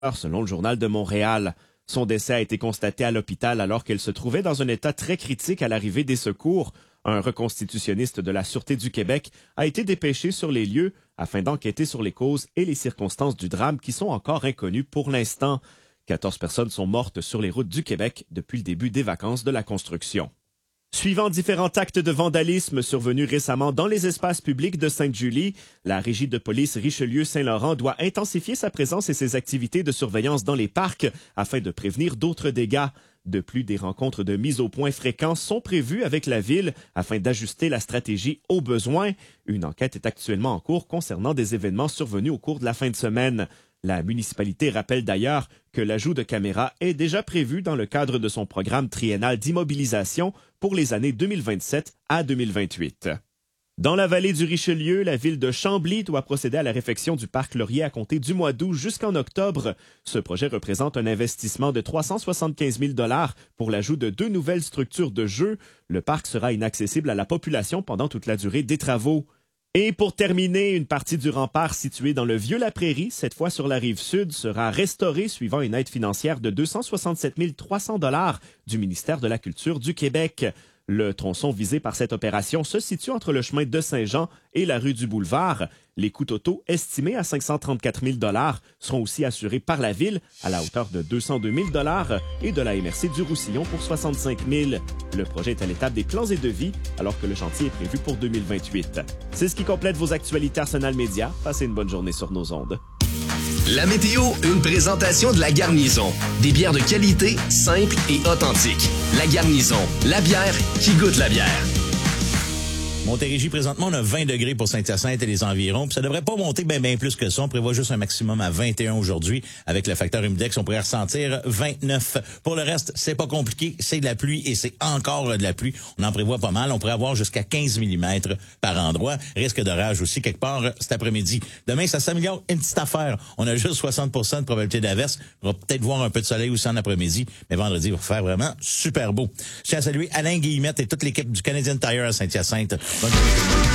selon le Journal de Montréal. Son décès a été constaté à l'hôpital alors qu'elle se trouvait dans un état très critique à l'arrivée des secours. Un reconstitutionniste de la Sûreté du Québec a été dépêché sur les lieux afin d'enquêter sur les causes et les circonstances du drame qui sont encore inconnues pour l'instant. 14 personnes sont mortes sur les routes du Québec depuis le début des vacances de la construction. Suivant différents actes de vandalisme survenus récemment dans les espaces publics de Sainte-Julie, la Régie de police Richelieu-Saint-Laurent doit intensifier sa présence et ses activités de surveillance dans les parcs afin de prévenir d'autres dégâts. De plus, des rencontres de mise au point fréquents sont prévues avec la ville afin d'ajuster la stratégie aux besoins. Une enquête est actuellement en cours concernant des événements survenus au cours de la fin de semaine. La municipalité rappelle d'ailleurs que l'ajout de caméras est déjà prévu dans le cadre de son programme triennal d'immobilisation pour les années 2027 à 2028. Dans la vallée du Richelieu, la ville de Chambly doit procéder à la réfection du parc Laurier à compter du mois d'août jusqu'en octobre. Ce projet représente un investissement de 375 000 $ pour l'ajout de 2 nouvelles structures de jeu. Le parc sera inaccessible à la population pendant toute la durée des travaux. Et pour terminer, une partie du rempart situé dans le Vieux-la-Prairie, cette fois sur la rive sud, sera restaurée suivant une aide financière de 267 300 $ du ministère de la Culture du Québec. Le tronçon visé par cette opération se situe entre le chemin de Saint-Jean et la rue du Boulevard. Les coûts totaux, estimés à 534 000 $ seront aussi assurés par la Ville à la hauteur de 202 000 $ et de la MRC du Roussillon pour 65 000 $. Le projet est à l'étape des plans et devis alors que le chantier est prévu pour 2028. C'est ce qui complète vos actualités Arsenal Média. Passez une bonne journée sur nos ondes. La météo, une présentation de La Garnison. Des bières de qualité, simples et authentiques. La Garnison, la bière qui goûte la bière. Montérégie, présentement, on a 20 degrés pour Saint-Hyacinthe et les environs. Puis ça devrait pas monter bien plus que ça. On prévoit juste un maximum à 21 aujourd'hui. Avec le facteur humidex, on pourrait ressentir 29. Pour le reste, c'est pas compliqué. C'est de la pluie et c'est encore de la pluie. On en prévoit pas mal. On pourrait avoir jusqu'à 15 mm par endroit. Risque d'orage aussi quelque part cet après-midi. Demain, ça s'améliore. Une petite affaire. On a juste 60 % de probabilité d'averse. On va peut-être voir un peu de soleil aussi en après-midi. Mais vendredi, il va faire vraiment super beau. Je tiens à saluer Alain Guillemette et toute l'équipe du Canadian Tire à Saint-Hyacinthe. Bonne journée.